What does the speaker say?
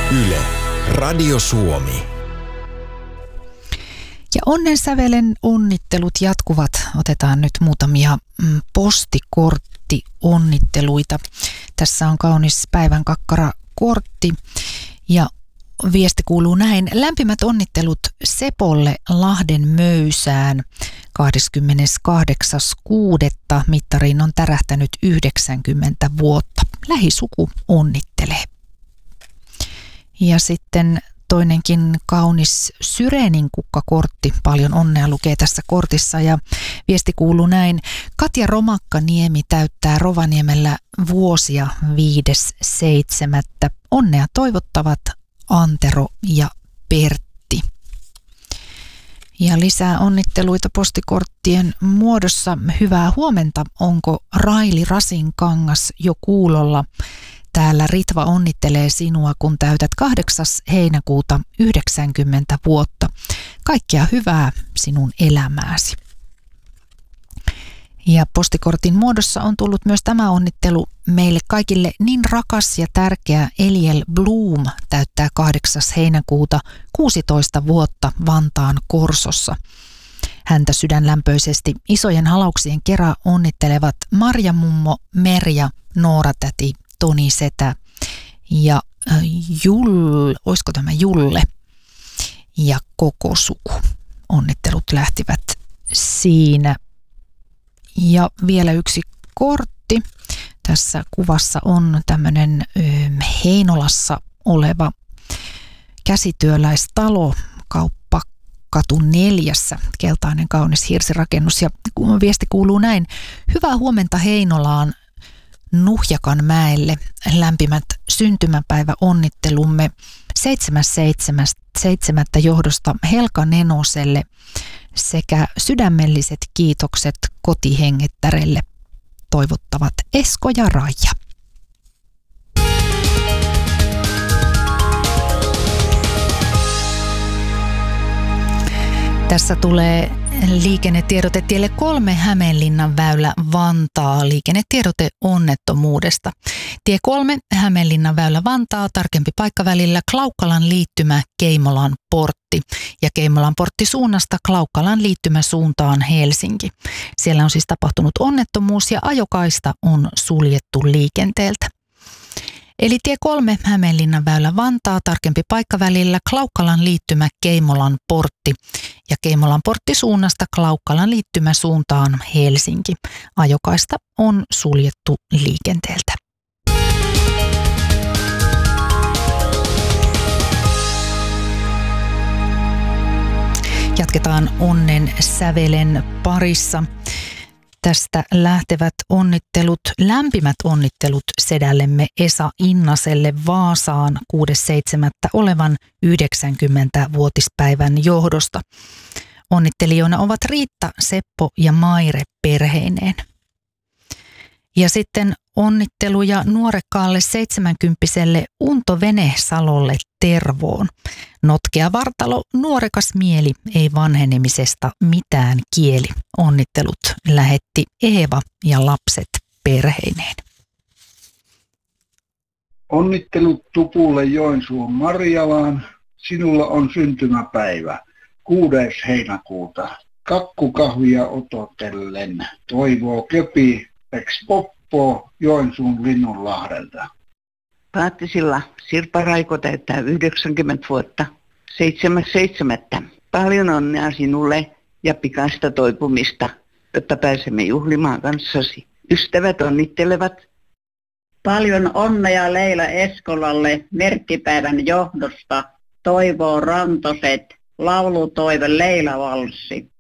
Yle, Radio Suomi. Ja onnensävelen onnittelut jatkuvat. Otetaan nyt muutamia postikorttionnitteluita. Tässä on kaunis päivän kakkara-kortti ja viesti kuuluu näin. Lämpimät onnittelut Sepolle Lahden Möysään 28.6. Mittariin on tärähtänyt 90 vuotta. Lähisuku onnittelee. Ja sitten toinenkin kaunis Syreenin kukkakortti. Paljon onnea lukee tässä kortissa ja viesti kuuluu näin. Katja Romakkaniemi täyttää Rovaniemellä vuosia 5.7. Onnea toivottavat Antero ja Pertti. Ja lisää onnitteluita postikorttien muodossa. Hyvää huomenta. Onko Raili Rasinkangas jo kuulolla? Täällä Ritva onnittelee sinua, kun täytät 8. heinäkuuta 90 vuotta. Kaikkea hyvää sinun elämääsi. Ja postikortin muodossa on tullut myös tämä onnittelu meille kaikille niin rakas ja tärkeä Eliel Bloom täyttää 8. heinäkuuta 16 vuotta Vantaan Korsossa. Häntä sydänlämpöisesti isojen halauksien kera onnittelevat Marja mummo, Merja, Noora täti, Toni setä ja olisiko tämä Julle ja koko suku. Onnittelut lähtivät siinä. Ja vielä yksi kortti. Tässä kuvassa on tämmöinen Heinolassa oleva käsityöläistalo, Kauppakatu 4, keltainen kaunis hirsirakennus. Ja viesti kuuluu näin. Hyvää huomenta Heinolaan Nuhjakanmäelle. Lämpimät syntymäpäiväonnittelumme 7.7. johdosta Helka Nenoselle sekä sydämelliset kiitokset kotihengettärelle toivottavat Esko ja Raija. Tässä tulee liikennetiedote tielle 3 Hämeenlinnan väylä Vantaa. Liikennetiedote onnettomuudesta. Tie 3 Hämeenlinnan väylä Vantaa, tarkempi paikka välillä Klaukkalan liittymä Keimolan portti ja Keimolan portti suunnasta Klaukkalan liittymä suuntaan Helsinki. Siellä on siis tapahtunut onnettomuus ja ajokaista on suljettu liikenteeltä. Eli tie 3 Hämeenlinnan väylä Vantaa, tarkempi paikka välillä Klaukkalan liittymä Keimolan portti ja Keimolan portti suunnasta Klaukkalan liittymä suuntaan Helsinki. Ajokaista on suljettu liikenteeltä. Jatketaan onnen sävelen parissa. Tästä lähtevät onnittelut, lämpimät onnittelut sedällemme Esa Innaselle Vaasaan 6.7. olevan 90-vuotispäivän johdosta. Onnittelijoina ovat Riitta, Seppo ja Maire perheineen. Ja sitten onnitteluja nuorekkaalle 70-vuotiaalle Unto Venesalolle Tervoon. Notkea vartalo, nuorekas mieli, ei vanhenemisesta mitään kieli. Onnittelut lähetti Eeva ja lapset perheineen. Onnittelut Tupulle Joensuun Marjalaan. Sinulla on syntymäpäivä 6. heinäkuuta. Kakkukahvia ototellen. Toivoo Köpi ex Poppo Joensuun Linnunlahdelta. Paattisilla Sirpa Raiko täyttää 90 vuotta 7.7. Paljon onnea sinulle ja pikaista toipumista, jotta pääsemme juhlimaan kanssasi. Ystävät onnittelevat. Paljon onnea Leila Eskolalle merkkipäivän johdosta. Toivoo Rantoset, laulutoive Leila Valssi.